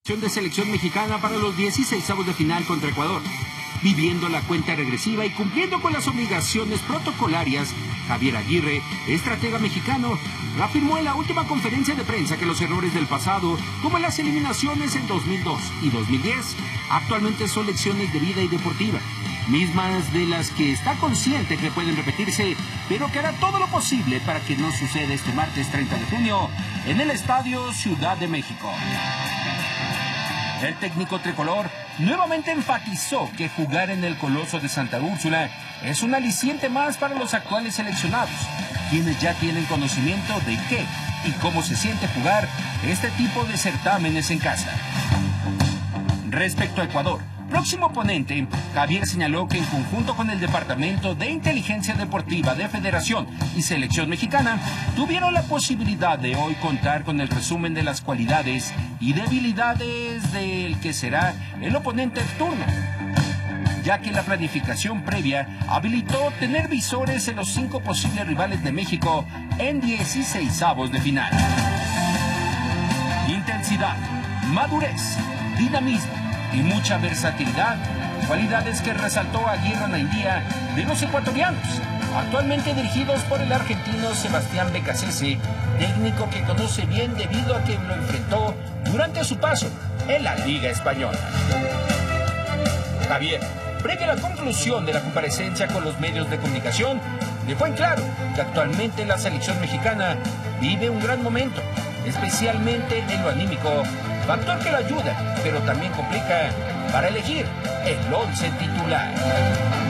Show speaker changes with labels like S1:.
S1: De selección mexicana para los 16avos de final contra Ecuador. Viviendo la cuenta regresiva y cumpliendo con las obligaciones protocolarias, Javier Aguirre, estratega mexicano, afirmó en la última conferencia de prensa que los errores del pasado, como las eliminaciones en 2002 y 2010, actualmente son lecciones de vida y deportiva, mismas de las que está consciente que pueden repetirse, pero que hará todo lo posible para que no suceda este martes 30 de junio en el Estadio Ciudad de México. El técnico tricolor nuevamente enfatizó que jugar en el Coloso de Santa Úrsula es un aliciente más para los actuales seleccionados, quienes ya tienen conocimiento de qué y cómo se siente jugar este tipo de certámenes en casa. Respecto a Ecuador, próximo oponente, Javier señaló que en conjunto con el Departamento de Inteligencia Deportiva de Federación y Selección Mexicana, tuvieron la posibilidad de hoy contar con el resumen de las cualidades y debilidades del que será el oponente en turno, ya que la planificación previa habilitó tener visores en los 5 posibles rivales de México en 16avos de final. Intensidad, madurez, dinamismo y mucha versatilidad, cualidades que resaltó Aguirre Naindía de los ecuatorianos, actualmente dirigidos por el argentino Sebastián Becasese, técnico que conoce bien debido a que lo enfrentó durante su paso en la Liga Española. Javier, previa a la conclusión de la comparecencia con los medios de comunicación, dejó en claro que actualmente la selección mexicana vive un gran momento, especialmente en lo anímico, factor que lo ayuda, pero también complica para elegir el 11 titular.